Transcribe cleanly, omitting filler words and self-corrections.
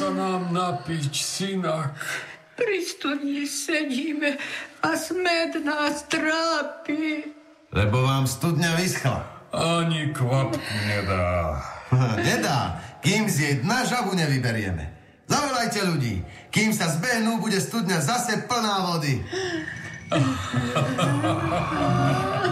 sa nám napiť, synak. Pri studni sedíme a smed nás trápi. Lebo vám studňa vyschla. Ani kvapku nedá. Nedá, kým z jej dna žabu nevyberieme. Zavolajte ľudí. Kým sa zbehnú, bude studňa zase plná vody.